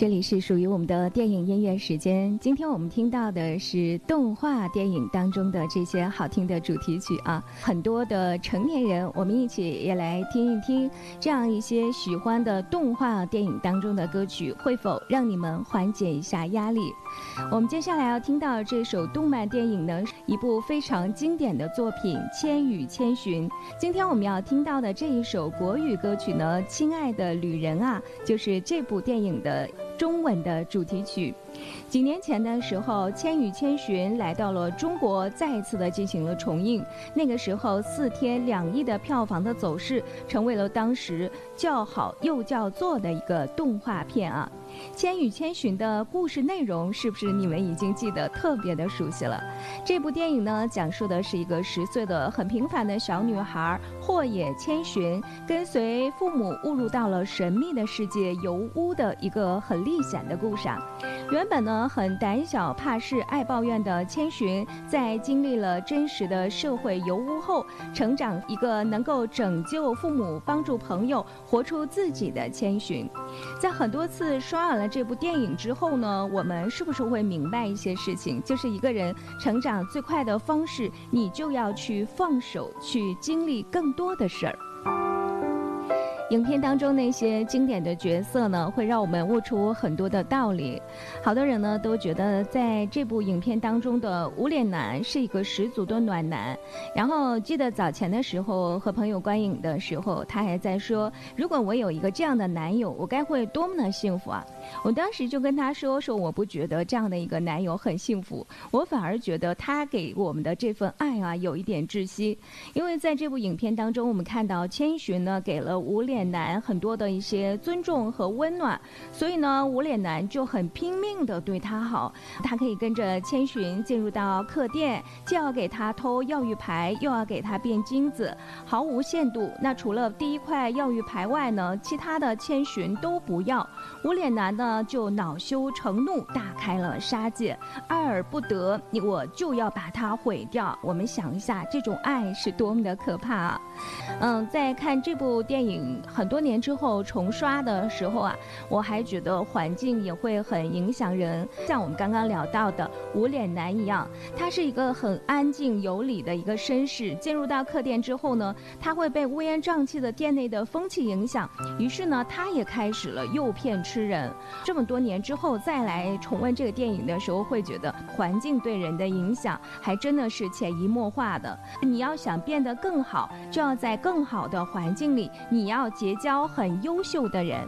这里是属于我们的电影音乐时间。今天我们听到的是动画电影当中的这些好听的主题曲啊，很多的成年人，我们一起也来听一听这样一些喜欢的动画电影当中的歌曲，会否让你们缓解一下压力？我们接下来要听到这首动漫电影呢，一部非常经典的作品《千与千寻》。今天我们要听到的这一首国语歌曲呢，《亲爱的旅人啊》，就是这部电影的中文的主题曲。几年前的时候，《千与千寻》来到了中国，再一次的进行了重映。那个时候4天2亿的票房的走势，成为了当时叫好又叫座的一个动画片啊。《千与千寻》的故事内容是不是你们已经记得特别的熟悉了？这部电影呢，讲述的是一个10岁的很平凡的小女孩霍野千寻，跟随父母误入到了神秘的世界油屋的一个很历险的故事啊。原本呢很胆小怕事爱抱怨的千寻，在经历了真实的社会油污后，成长一个能够拯救父母帮助朋友活出自己的千寻。在很多次刷完了这部电影之后呢，我们是不是会明白一些事情，就是一个人成长最快的方式，你就要去放手，去经历更多的事儿。影片当中那些经典的角色呢，会让我们悟出很多的道理。好多人呢都觉得在这部影片当中的无脸男是一个十足的暖男。然后记得早前的时候和朋友观影的时候，他还在说，如果我有一个这样的男友，我该会多么的幸福啊！我当时就跟他说我不觉得这样的一个男友很幸福，我反而觉得他给我们的这份爱啊有一点窒息。因为在这部影片当中，我们看到千寻呢给了无脸男很多的一些尊重和温暖，所以呢无脸男就很拼命的对他好。他可以跟着千寻进入到客店，既要给他偷药玉牌，又要给他变金子，毫无限度。那除了第一块药玉牌外呢，其他的千寻都不要。无脸男呢就恼羞成怒，大开了杀戒，爱而不得，我就要把它毁掉。我们想一下，这种爱是多么的可怕啊！在看这部电影很多年之后重刷的时候啊，我还觉得环境也会很影响人。像我们刚刚聊到的无脸男一样，他是一个很安静有礼的一个绅士，进入到客店之后呢，他会被乌烟瘴气的店内的风气影响，于是呢他也开始了诱骗吃人。这么多年之后再来重温这个电影的时候，会觉得环境对人的影响还真的是潜移默化的。你要想变得更好，就要在更好的环境里，你要结交很优秀的人。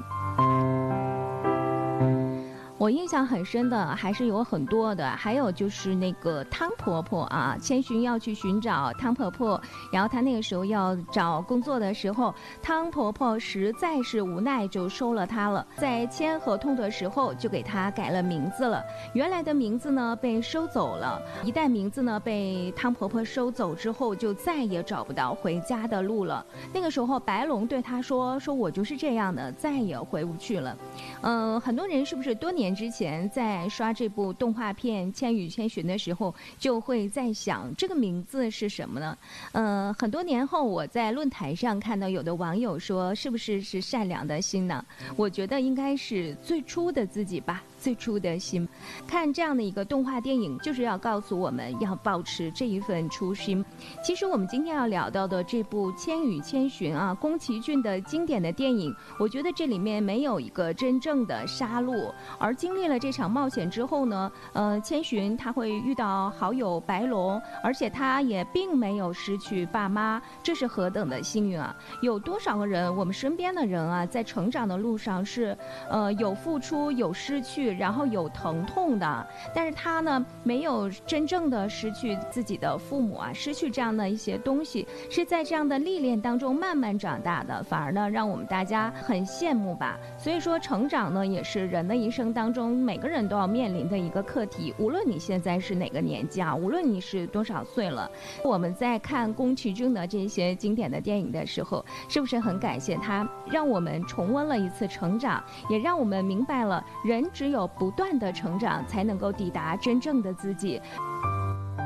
我印象很深的还是有很多的，还有就是那个汤婆婆啊，千寻要去寻找汤婆婆，然后她那个时候要找工作的时候，汤婆婆实在是无奈就收了她了，在签合同的时候就给她改了名字了，原来的名字呢被收走了，一旦名字呢被汤婆婆收走之后，就再也找不到回家的路了。那个时候白龙对她说我就是这样的，再也回不去了。很多人是不是多年之前在刷这部动画片《千与千寻》的时候，就会在想这个名字是什么呢？很多年后我在论坛上看到有的网友说，是不是善良的心呢？我觉得应该是最初的自己吧，最初的心。看这样的一个动画电影，就是要告诉我们要保持这一份初心。其实我们今天要聊到的这部《千与千寻》啊，宫崎骏的经典的电影，我觉得这里面没有一个真正的杀戮，而经历了这场冒险之后呢，千寻他会遇到好友白龙，而且他也并没有失去爸妈，这是何等的幸运啊！有多少个人，我们身边的人啊，在成长的路上是有付出有失去，然后有疼痛的，但是他呢没有真正的失去自己的父母啊，失去这样的一些东西，是在这样的历练当中慢慢长大的，反而呢让我们大家很羡慕吧。所以说成长呢也是人的一生当中每个人都要面临的一个课题，无论你现在是哪个年纪啊，无论你是多少岁了，我们在看宫崎骏的这些经典的电影的时候，是不是很感谢他，让我们重温了一次成长，也让我们明白了人只有不断的成长才能够抵达真正的自己。